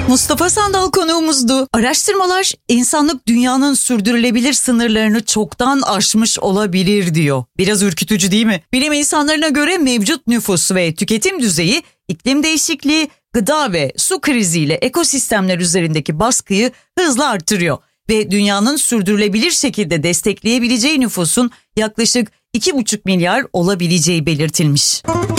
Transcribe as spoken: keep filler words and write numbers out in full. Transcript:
Mustafa Sandal konuğumuzdu. Araştırmalar insanlık dünyanın sürdürülebilir sınırlarını çoktan aşmış olabilir diyor. Biraz ürkütücü değil mi? Bilim insanlarına göre mevcut nüfus ve tüketim düzeyi iklim değişikliği, gıda ve su kriziyle ekosistemler üzerindeki baskıyı hızla artırıyor. Ve dünyanın sürdürülebilir şekilde destekleyebileceği nüfusun yaklaşık iki buçuk milyar olabileceği belirtilmiş.